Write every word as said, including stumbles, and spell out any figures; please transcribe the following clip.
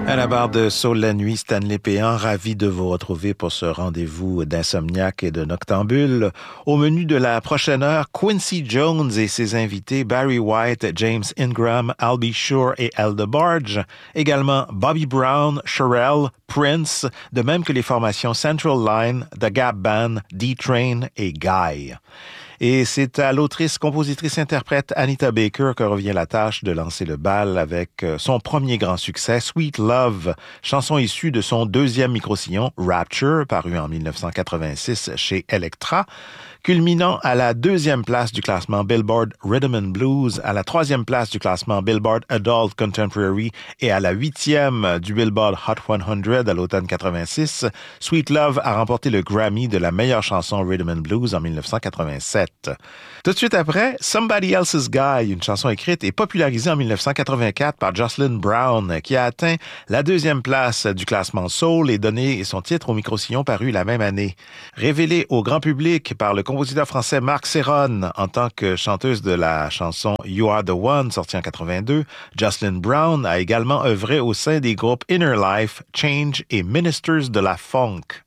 À la barre de Saul la nuit, Stanley Péan, ravi de vous retrouver pour ce rendez-vous d'insomniaque et de noctambule. Au menu de la prochaine heure, Quincy Jones et ses invités Barry White, James Ingram, Albie Shore et Al DeBarge. Également Bobby Brown, Cherrelle, Prince, de même que les formations Central Line, The Gap Band, D-Train et Guy. Et c'est à l'autrice, compositrice, interprète Anita Baker que revient la tâche de lancer le bal avec son premier grand succès, Sweet Love, chanson issue de son deuxième micro-sillon, Rapture, paru en dix-neuf cent quatre-vingt-six chez Elektra, culminant à la deuxième place du classement Billboard Rhythm and Blues, à la troisième place du classement Billboard Adult Contemporary et à la huitième du Billboard Hot cent à l'automne quatre-vingt-six. Sweet Love a remporté le Grammy de la meilleure chanson Rhythm and Blues en dix-neuf cent quatre-vingt-sept. Tout de suite après, Somebody Else's Guy, une chanson écrite et popularisée en dix-neuf cent quatre-vingt-quatre par Jocelyn Brown, qui a atteint la deuxième place du classement Soul et donné son titre au micro-sillon paru la même année. Révélée au grand public par le compositeur français Marc Serron en tant que chanteuse de la chanson You Are the One, sortie en quatre-vingt-deux, Jocelyn Brown a également œuvré au sein des groupes Inner Life, Change et Ministers de la Funk.